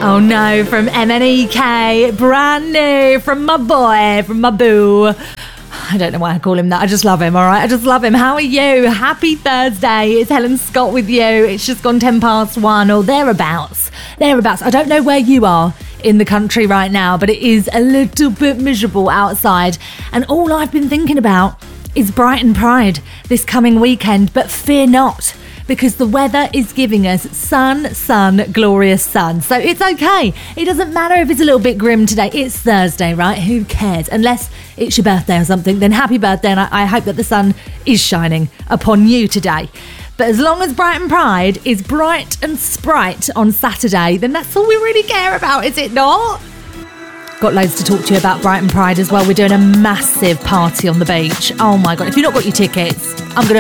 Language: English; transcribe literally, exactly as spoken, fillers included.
Oh no, from M N E K, brand new, from my boy, from my boo. I don't know why I call him that. I just love him, all right? I just love him. How are you? Happy Thursday. It's Helen Scott with you. It's just gone ten past one or thereabouts. Thereabouts. I don't know where you are in the country right now, but it is a little bit miserable outside. And all I've been thinking about is Brighton Pride this coming weekend. But fear not, because the weather is giving us sun, sun, glorious sun. So it's okay. It doesn't matter if it's a little bit grim today. It's Thursday, right? Who cares? Unless it's your birthday or something, then happy birthday. And I, I hope that the sun is shining upon you today. But as long as Brighton Pride is bright and sprite on Saturday, then that's all we really care about, is it not? Got loads to talk to you about Brighton Pride as well. We're doing a massive party on the beach. Oh my God. If you've not got your tickets, I'm going to